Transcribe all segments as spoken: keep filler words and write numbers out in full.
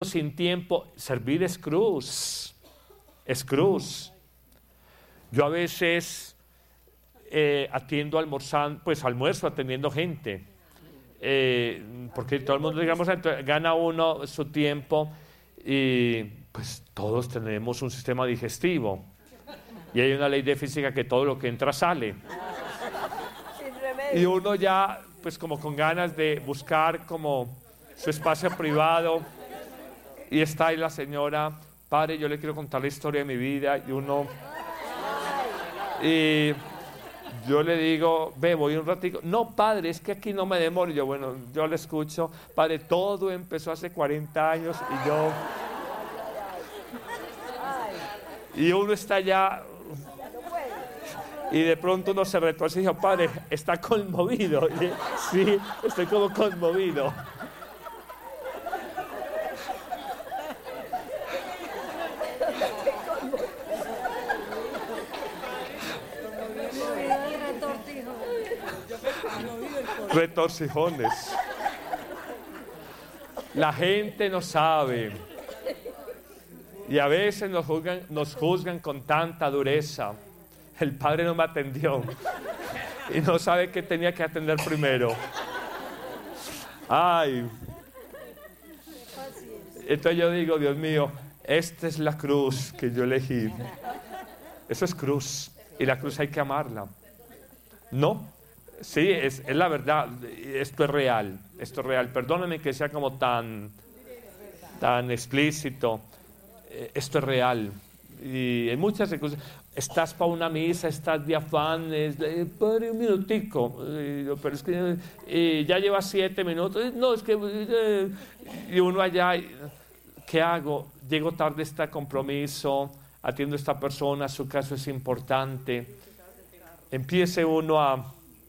sin tiempo. Servir es cruz, es cruz. Yo a veces eh, atiendo almorzando, pues almuerzo atendiendo gente, eh, porque todo el mundo, digamos, gana uno su tiempo y pues todos tenemos un sistema digestivo y hay una ley de física que todo lo que entra sale. Y uno ya, pues como con ganas de buscar como su espacio privado, y está ahí la señora: padre, yo le quiero contar la historia de mi vida, y uno, y yo le digo: ve, voy un ratico. No, padre, es que aquí no me demoro. Y yo, bueno, yo le escucho: padre, todo empezó hace cuarenta años, y yo, y uno está ya. Y de pronto uno se retuerce y dijo: padre, está conmovido. Y, sí, estoy como conmovido. Retorcijones. La gente no sabe. Y a veces nos juzgan, nos juzgan con tanta dureza. El padre no me atendió y no sabe que tenía que atender primero. Ay. Entonces yo digo: Dios mío, esta es la cruz que yo elegí. Eso es cruz, y la cruz hay que amarla. No, sí, es, es la verdad. Esto es real, esto es real. Perdónenme que sea como tan, tan explícito. Esto es real. Y en muchas circunstancias, estás para una misa, estás de afán, es, eh, padre, un minutico, eh, pero es que eh, ya lleva siete minutos, no, es que, eh, y uno allá, ¿qué hago? Llego tarde a este compromiso, atiendo a esta persona, su caso es importante. Empiece uno a,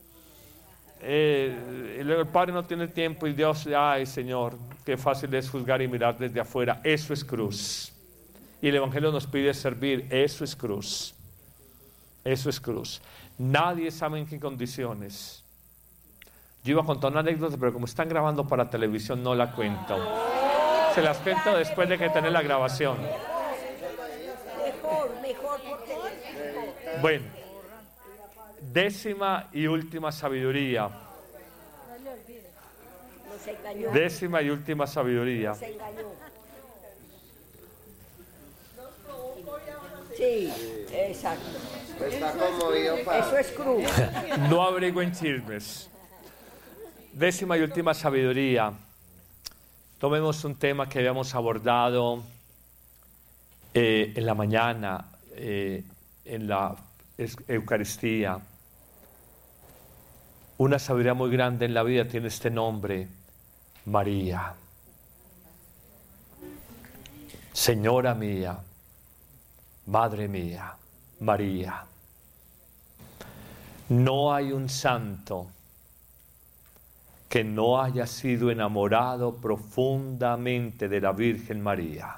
eh, y luego el padre no tiene tiempo, y Dios, ay Señor, qué fácil es juzgar y mirar desde afuera. Eso es cruz. Y el Evangelio nos pide servir. Eso es cruz. Eso es cruz. Nadie sabe en qué condiciones. Yo iba a contar una anécdota, pero como están grabando para televisión, no la cuento. Se las cuento después de que tener la grabación. Mejor, mejor porque... Bueno, décima y última sabiduría. Nos engañó. Décima y última sabiduría. Nos engañó. Sí, exacto. Está conmovido, padre. Eso es cruz. No averigüen chismes. Décima y última sabiduría. Tomemos un tema que habíamos abordado eh, en la mañana, eh, en la Eucaristía. Una sabiduría muy grande en la vida tiene este nombre: María. Señora mía, Madre mía, María. No hay un santo que no haya sido enamorado profundamente de la Virgen María.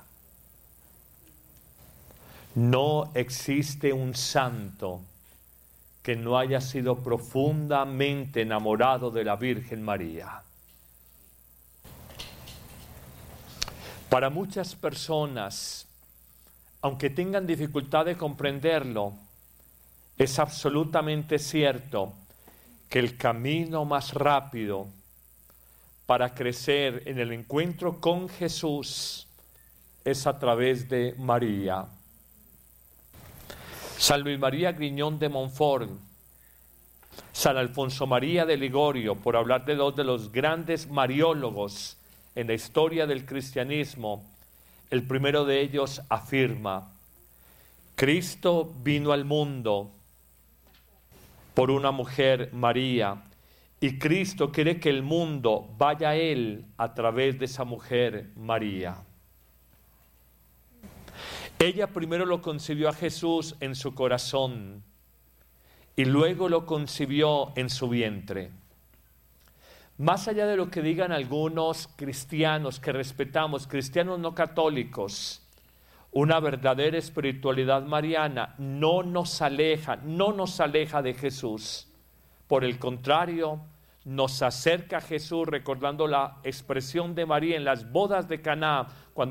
No existe un santo que no haya sido profundamente enamorado de la Virgen María. Para muchas personas, aunque tengan dificultad de comprenderlo, es absolutamente cierto que el camino más rápido para crecer en el encuentro con Jesús es a través de María. San Luis María Griñón de Montfort, San Alfonso María de Ligorio, por hablar de dos de los grandes mariólogos en la historia del cristianismo, el primero de ellos afirma: Cristo vino al mundo por una mujer, María, y Cristo quiere que el mundo vaya a Él a través de esa mujer, María. Ella primero lo concibió a Jesús en su corazón y luego lo concibió en su vientre. Más allá de lo que digan algunos cristianos que respetamos, cristianos no católicos, una verdadera espiritualidad mariana no nos aleja, no nos aleja de Jesús. Por el contrario, nos acerca a Jesús, recordando la expresión de María en las bodas de Caná, cuando